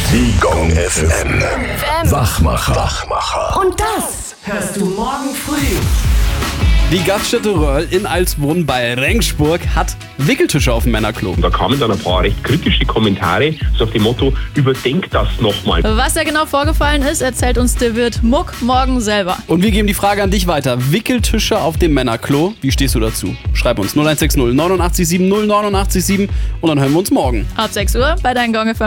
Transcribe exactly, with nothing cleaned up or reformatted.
Die Gong F M. Wachmacher. Wachmacher. Und das hörst du morgen früh. Die Gaststätte Röhrl in Alsbrunn bei Rengsburg hat Wickeltische auf dem Männerklo. Da kamen dann ein paar recht kritische Kommentare, so auf dem Motto, überdenk das nochmal. Was da genau vorgefallen ist, erzählt uns der Wirt Muck morgen selber. Und wir geben die Frage an dich weiter. Wickeltische auf dem Männerklo, wie stehst du dazu? Schreib uns null eins sechs null neun acht sieben null neun acht sieben und dann hören wir uns morgen. Ab sechs Uhr bei deinem Gong F M.